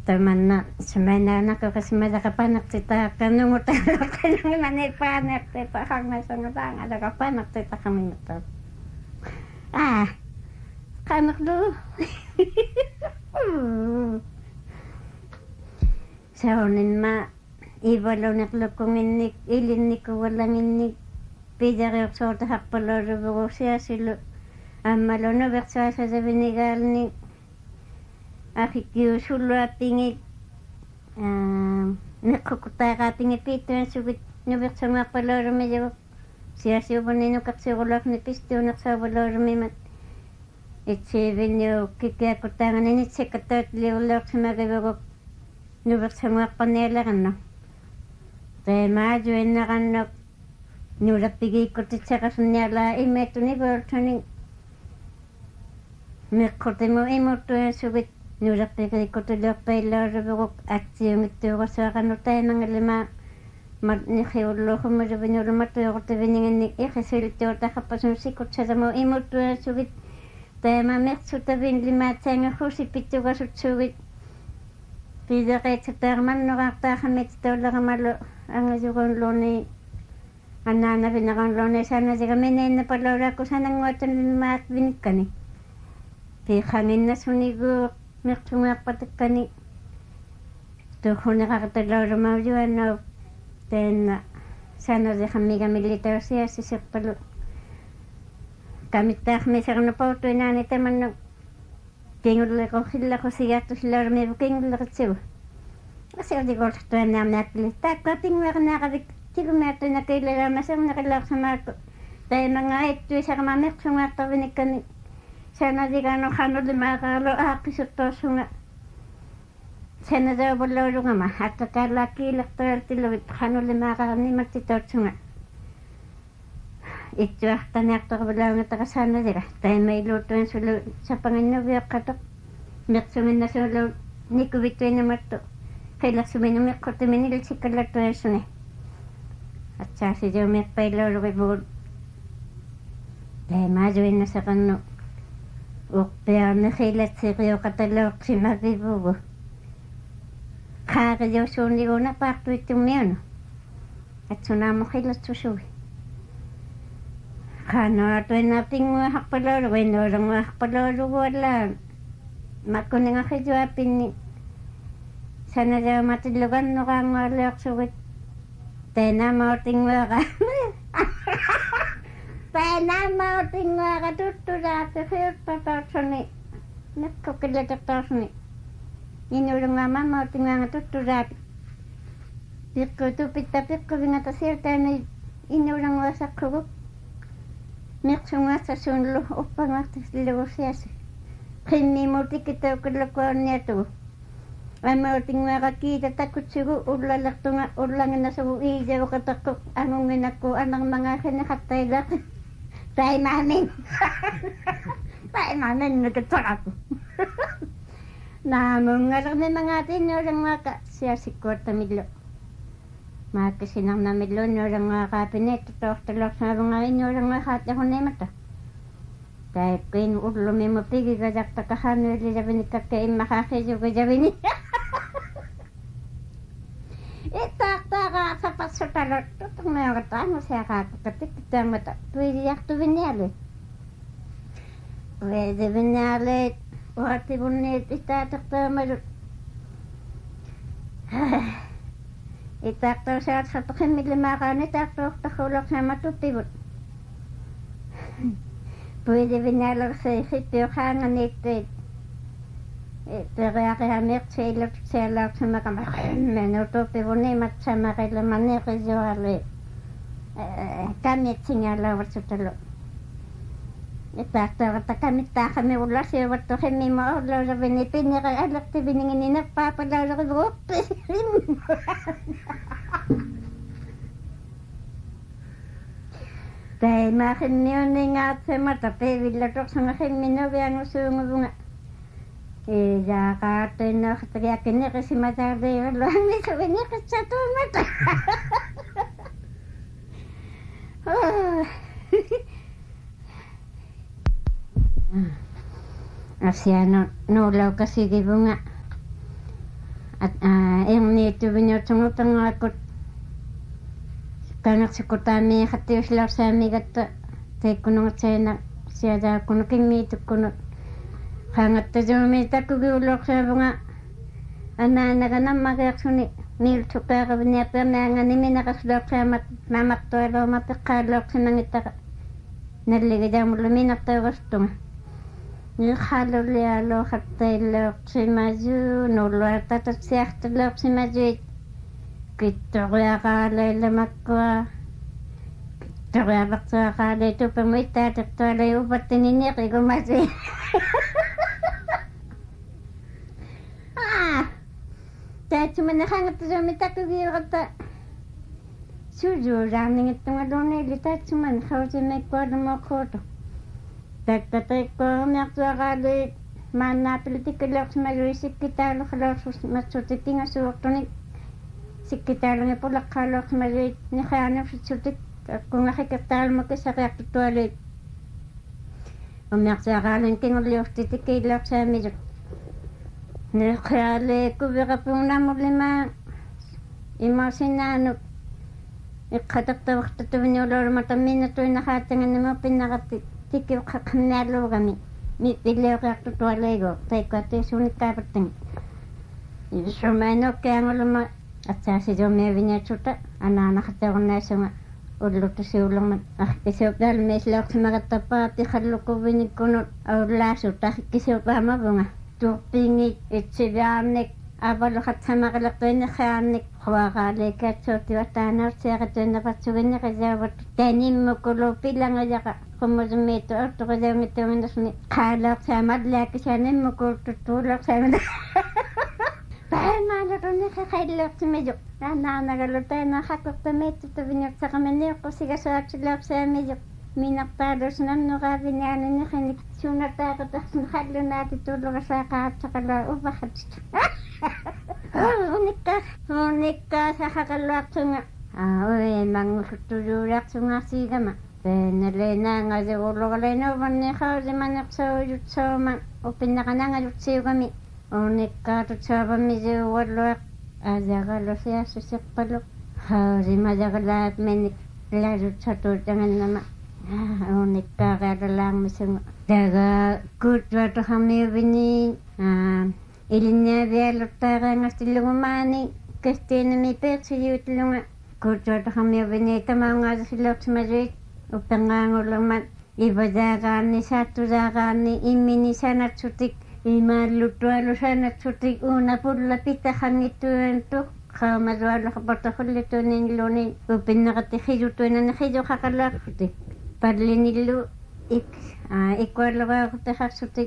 Tamana semana na ko kasi madakapanak tita kanungot kanung manipanak tita kang nasangatang adakapanak tita kami nito. Kanak do. Saunin ma ibalo naklukong inik ilinik ko walang inik pidarok sa hakpalo rubo siya silo amalo no bersa sa binigal ni akikiusulo atingit nakukutaka atingit pito ang subit nubik sa mga paloro medyo siya siya po nino kaksigulak ni pisto naksabalo rumimat itsibin niyo kikiakutangan nini sekatot liulok sa mga gabagok nubik sa mga panela kan no tayo maadyoin na kan no nulap pigi ko titsa kasunyala imeto ni Bertoning mekote mo imoto ang subit nulap pigi ko tulok pala rubok aksiyong ito ko sa kanutay ng lima nikiulo ko mo rin yung matuyo ko tabiningin ni ikisilito takapasun sikot sa mo imoto ang subit tayo mamekso tabing lima tsanga ko si pito ka subit pida kahit sa terman no kakta kami ito lang malo ang asukong loni anana pinakang loni sana di kami na palora ko sana ngotan lima at binikani kaya kangin na sunigo Mertunga patikani to hone kakatalaw ramawyo ano then sana de kami militar siya si palo kami tak me sa na po to na ni teman no tingul ko hilla ko siya to sila me buking la katsu kasi di ko to na nakli tak kating wa na ka kilometer na kaila masang nakalak sa marko dahil mga ito sa kamamek sunga to binikani sana di kano kano di makalo akisutoso nga sana daw boloro nga ma at kalaki laktor tilawit kano di makalo ni magtitoso nga ito akta na akto kabalaw nga takasana di ka tayo may luto yung sulo sa panginobyo katok miksungin na sulo ni kubito yung namarto kailak sumin yung mikkote minil si kalakto yung suni at sa si Joe mikpay loro kay bukod tayo majuin na sa kano Ukpea nakilat si Rio Katalok si Mabibugo. Kaya suni ko na pakto itong miyan. At sunamo kilat susuwi. Kano ato nating mga hakpaloro. Weno lang mga hakpaloro wala. Makunin nga kajwapin ni. Sana daw matilugan no kang walak suwit. Tena mauting mga Pena mau tinggal katutura kefir patasoni. Nakko kelakasoni. Ini orang lama mau tinggal katutura. Pikku tu pita pikku dengan tasir tani. Ini orang wasak kubuk. Miksu ngasa sunlu upang atas lewasiasi. Kini mau kita kelakuannya tu. Mau tinggal kaki takut sugu ulalak tunga ulangin na sa uija katakuk angungin ako anang mga kinakatay laki. Tayo namin nagkatak ako namungarang na mga atin orang mga siya si Kwarta Midlo mga kasinang na Midlo orang mga kapinet talok sa mga orang mga hati ako na mata tayo kain ulo may mapigi kajak takahano ili jabi ni kakain makakidyo ko jabi ni Itak-taka sa pasutalot. Tutong na yung katano siya kakakatik. Kita mata. Pwede yakto binyali. Pwede binyali. Wati bunit. Itatakta malot. Itakta siya sa tukin milimakan. Itakta takulok sa matutibot. Pwede binyali sa sityo kangan ito. Kaya hamik sa ilok sa makamakay. Menutupi po ni mat sa makilaman ni Kizuali. Kamit singalawat sa talo. Itakta kamit ta kami ulas. Iwato kami mo ulo sa binipin niya kay alak ti biningin ni nagpapalaw sa kibupi. Dahil makin niyo ni nga sa mata. Piwilatok sa makin minobiyang usungo bunga. Jakarta na katayakin niya kasi matarde yun lang ni sabi niya kasi sa tumata. Asya nulaw kasi gibo nga erniittuvinniutsungutangaakut kangersikutaami xattiuslaarsaamigatta teikkunungatsaina siataakkunu kingiitukkunut qaangattasuumi takkugiulluorsaavunga анаанагана миилтукааравниаппернаангани минақаслуорсаамат маамартуалума пеққаалуорсимангиттаqa наллигидаамуллу минартаавастунга нихаалулиалуухаттаиллуорсимасуу нууллуатататсиартулуорсимасуит китториақаалаилламаккуа китториавартуақаалай тупамуиттаатертуалай упаттининниқигумаси таатсумана хангаттасуми таккугиората сужуураарнингиттунгалуунниилли таатсумана хаусимеккуалумооккууту таттатеккуарниартуақаали мааннаапилитиккалуорсималуи сиккитаалухалуорсус матсутиккингасуортуник сиккитаалунги пулаққаалуорсималуи нихаанерсутсутик аккунгахикертаалмаки сариартуттуалуит уммиартуақаалун кингерлиортитиккииллуорсаамисут нехаале куверапуунамулима имасинаанут иккатартавартатувиниулуурма тамминатуинахаатанганнама пиннарати тиккиоққаққаннаалуугами ми пиллеоқиартутуалайгоо таиккуатиусууниккаапаттан исумааноккаангулума атсаасидуумиавиниатсута анаанахатеорнаасунга уллутусиулермат аркисиуплаалмиислеорсимагаттаппаати халлуккувиниккунут ауллаасут аркисиупаамавунга турпинги итсивиаарник авалухатсамақалертуиннерхаарник хуақааликаатсуутиватаанаартиақатуиннапатсугиннеқисаават таниммукулу пилангаяқа хуммусуммиитту ортоқилаунгиттугиннерсни qaalaaqsaamallaakisaaниммукуултуттуулерсаамана паамаалеруннеқақаиллуартимижу анаанералутаанахаққортамииттутавиниортақаманниоққусигасуатсулаапсаамижу минартаалуснаннураавиниааниннеқаник сунатаақатарсун халлунаатитууллерасаақаатсақалаа упахатит уникка сахақаллуартунга ой мангусуттулуулиартунгаасигама пеннелeenaangasigulluqalainauvannихаусиманерсауйутсаама упиннақанангалутсиугами униккаатутсааваммисиуаллуақ азагалусиассусеқпалу хаусимазагалаат меник лалутсатуутангannama униккаагаалалаармисунга тага кутватахамиувини илинниавиалуттаариангастиллугумаани кастиинами пеерсиутлунга кутватахамиувини тамаунгаасиллуортимасуит уппенгаангуллермат ивазаагаарни сааттузаагаарни иммини санатсутик имааллуттуалусанатсутик уунапулла питахангиттуантук хаамалуаллахапартахуллитуунинлуни упиннеқаттихилутуинанахилуқақалааққути паллиниллу иккуаллераақутахарсутик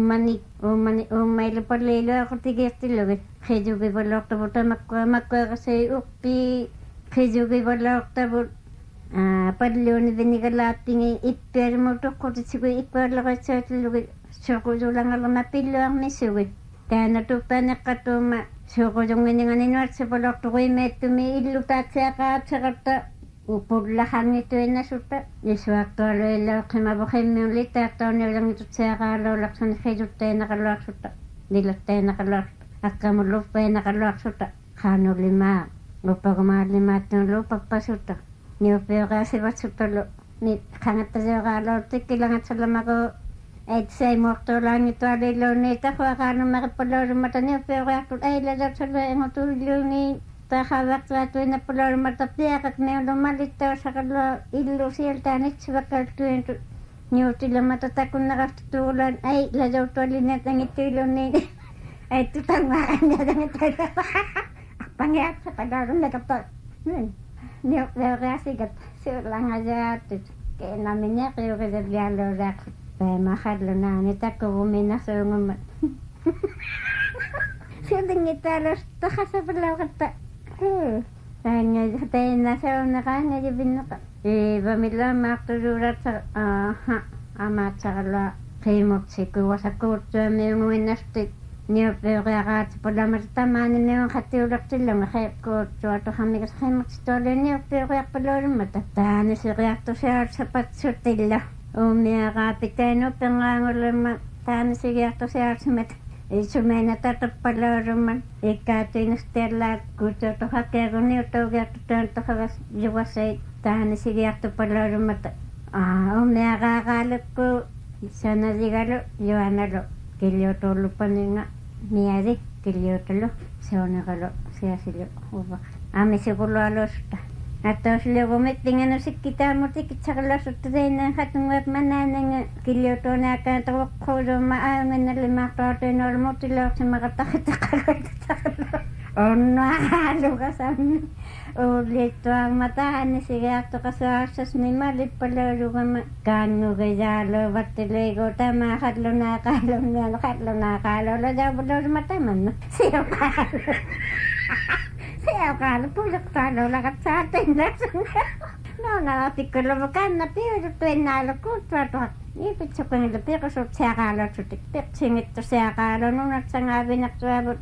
ууммайлупаллиилуақутигиертиллуги хижугиваллуортавут тамаккуамаккуарасаи урпи хижугиваллуортавут паллууни винигалааттинги иппиалмутоққутитсигуи иккуаллераатсаатиллуги сокусулангалерма пиллуармиссуги таанатуппаанеққатуума сокусунгининганиnuatsipalorturuimaаттуми иллутаатсиақаатсеқарта упуллахангитуиннасутта исуактуалуиллааққимавохиммиули таартауниулангитутсиақаалууларсани хилуттаинеқалуарсутта нилуттаинеқалуарсутта аккамуллуффаинеқалуарсутта хаанулимаа уппагумааллимааттуулу паппасутта ниуппиоқаасиватсутталу ми қангаттасиоқаалуутиккилангатсаламаку эйтсаймортуулаангитуалиллуунни тахуақаануммақиппалуулумматаниуппиориартут эйлалатсалуингутууллуунни тахавартуатуинаппалуулумматаппиақат меулуммалиттаусақалуа иллусиалтаанитсиваккалтуинту ниутилуммата такуннеқартутуулуан ай лазаутуалинатангиттуилуунни айтутангааангадангиттала аппангиатсақалуаруннакаппа ниуппиориасигат сиуллангазааттут кенаминеқиугисавлиаллуулаақ паамахаллунаани таккугуминнарсуунгумма сиудингитаалус тахасапалаугатта таиннасаунеқаангажибиннеқа вамилаамаартулуулаатса амаатсаралуа қимутсикуасаккуутсуамиунгуиннастик ниуппиориараат пуламатамаанимиун хаттиулертиллунга хеққуутсуатухаммигас химматситуалиниуппиориарпалуулуммата таанисириартусиаатсапатсутилла уумиараапитаануппенгаангуллумма таанисигиартусиаатсимат Isumena tatapalauruman ikkaatuinustiallaat kuutuutohakeaguniutuugiartutuantohagas juwasait tahanisigiartupalaurumata umiaqaaqaalukku sanaligalu yuanalu kiliutuullupaninga miari kiliutalu seonegalu siasilu uva amisigulualuusta атослугумит пинганусиккитаамути китсарлассуттаинаа хатунгуат манаананга киллиутуунааkaan тоққуулума аанганналимаартуатуинормутилоорсимагатахитақалуатақалу оннааалугасамми улиттуарматаани сигаартоқасуаассас мималиппалаалугама каангугияалууваттилиигу тамаахаллунаақааллунаақааллунаақааллуладаабулуусматаманна сиоқаалу Siapa pulut kalau lakat sate langsung. Nona tikolo bukan napi udah tuenal kuat tuh. Ini pecukang lebih kesut siakalo cutik pecingit tuh siakalo nona sangat banyak tuh abut.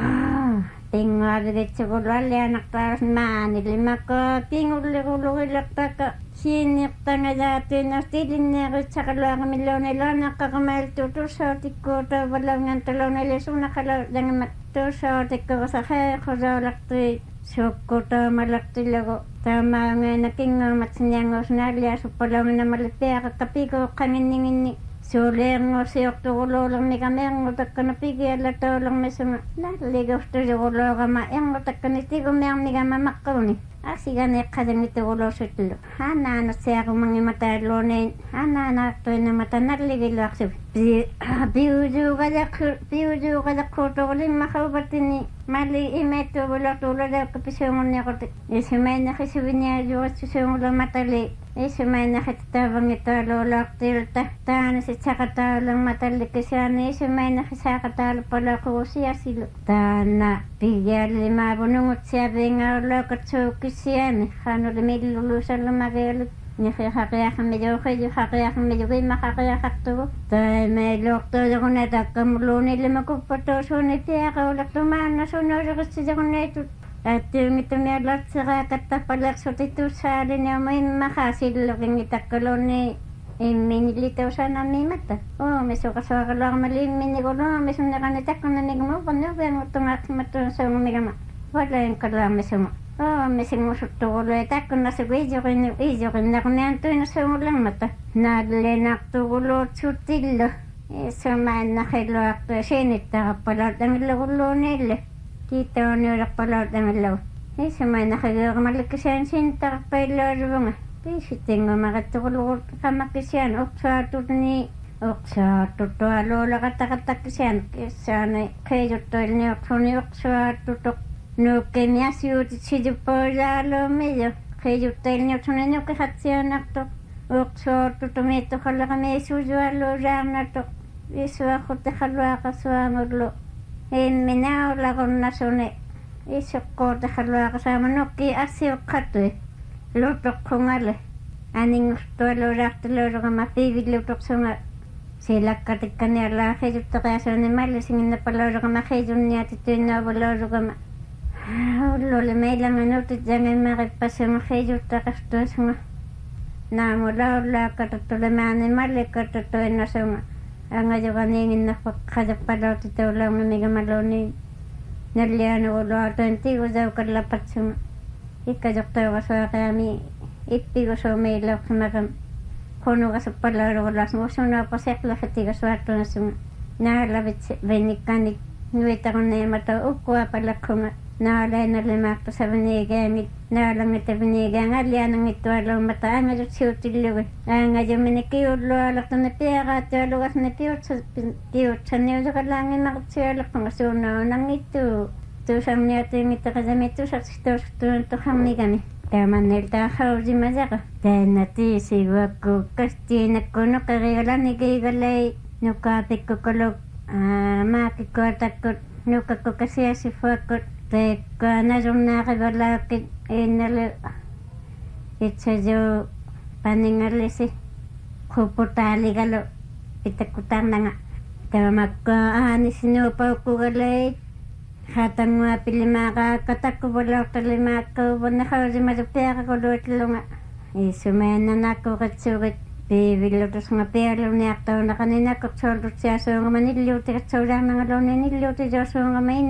Tinggal di cukul wali anak terus mani lima ke tinggal lulu lekta ke sini tengah jatuh nasi dinner cakal orang milionel nak kemal tuh sotikku tuh balangan telonel suna kalau jangan mat tuh sotikku sahih kalau lekti sukkuta malaktilago tama nga nakinga matsinyangos nalia supalaw na malipea kapiko kaniningini sulengo siyoktugulo lang ni kamerang utakkanapigi alataw lang mesama naligaw tugulo kama yang utakkanitigo mayang ni kama makkauni asigan kadang itugulo sutlo hana siya kung mga matalonin hana to na mata naligilo akso biudu kada kutuguling makabatini mali imeto wala tulad ako pisongon niya ko isimay na kisubi niya juwas pisongon lang matali isimay na kitatabang ito lolak tilta tahan si tsakata lang matali kasyana isimay na kisakata pala ko siya silo tana bigyan lima bunungot siya bingaw lakot suki siya kano lumilulusan lumagalit Nakakaya kami daw kayo, kakaya kami daw kayo makakaya kakto. Dahil may lokto daw na takamulunay lima ko pato sunit siya kaulak tumaan na sunod kasi daw na ito. At yung ito niya lot sa kakatapalak so ito sa rin niya may makasiluking itakalon ni minilitaw sa namin mata. May sukaswaka lang maling minigulo, may sunakanitak ko na nigmo, pano ba yung utungak matun sa umigama. Wala yung kalami sa mo. Mising mo sutulo ita kung nasa video kin na kung niyanto yung nasa ulang mata. Nadalinak tugulo tsutilo. Sumain na kilo akto sinita kapalot ang laulo nila. Kita o nila kapalot ang law. Sumain na kilo kamalikasan sinta kapalot nga. Siting mo makatugulo kamakisyan. Oksato ni oksato to alola katakatakisan. Kisana kayo to ni oksato to no que me ha sido chido por ya lo medio que yo tenía otro niño que hacía acto oxo tu tomato jala que me suyo a lo ramnato eso ajo te jalo a caso amorlo en menao la con la zona eso corte jalo a caso no que hace ocate lo con ale aning to lo rato lo que más vive lo próximo se la catecanea la que yo te hace animales sin una palabra que más que yo ni a ti no valor que más Lole may lang ano ito dyan makipasang kayo takasto nga na mula ula katatulamani mali katatuin na sa nga ang ayo kaningin na kadapalaw ito lang na may gamaloni naliano ulo ato hindi ko daw kalapat sa nga ikadoktor ka sa kami ipi ko sa may ilaw sa magam kuno ka sa palaro wala sa muso na pasekla sa tiga sa ato na sa nga nahalabit benikanik nuwita ko na yung mata ukwa pala ko nga Naalay na limakto sa binigang nalang ito binigang alyan ang ito alam mata ang ito siyutilo ang ito minikiulo alak na piyaka at alugas na piyot sa niyo sa kalangin makasiyalak ng asunaw ng ito tusang niya ito yung ito kasama ito sa ito kami kami taman nilta hawzi mazaka tanati siwa ko kasti na kuno kagala ni kaigalay nukapik ko kalok makikotakot nukako kasi si fakot Teka na yung nakabalakit inalo itsa jo paningalis kuputali kalo itakutang na nga tamakkaan sinupaw ko galay hatang mga pilimaka katak ko balak talimaka wanakaw si madupya ka ko doon nga isumayan na nako katsukit piivillutusnga pialuniartaunaqaninakkersuallutsiasuungama nilluutiqatsuulaarnangaluuni nilluutijosuungama